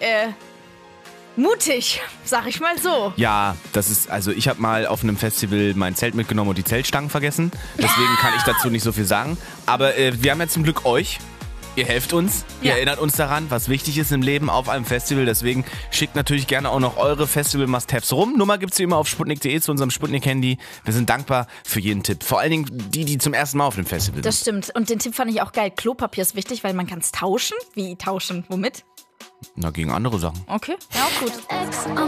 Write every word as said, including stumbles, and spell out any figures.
äh, mutig, sag ich mal so. Ja, das ist, also ich habe mal auf einem Festival mein Zelt mitgenommen und die Zeltstangen vergessen. Deswegen kann ich dazu nicht so viel sagen. Aber äh, wir haben ja zum Glück euch. Ihr helft uns, ihr Ja. erinnert uns daran, was wichtig ist im Leben auf einem Festival. Deswegen schickt natürlich gerne auch noch eure Festival-Must-Haves rum. Nummer gibt's wie immer auf sputnik punkt de zu unserem Sputnik-Handy. Wir sind dankbar für jeden Tipp. Vor allen Dingen die, die zum ersten Mal auf dem Festival sind. Das stimmt. Und den Tipp fand ich auch geil. Klopapier ist wichtig, weil man kann es tauschen. Wie tauschen? Womit? Na, gegen andere Sachen. Okay, ja, auch gut.